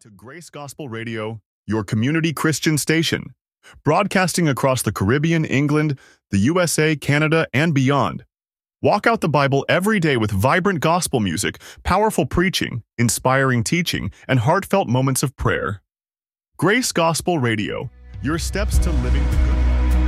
to Grace Gospel Radio, your community Christian station, broadcasting across the Caribbean, England, the USA, Canada, and beyond. Walk out the Bible every day with vibrant gospel music, powerful preaching, inspiring teaching, and heartfelt moments of prayer. Grace Gospel Radio, your steps to living.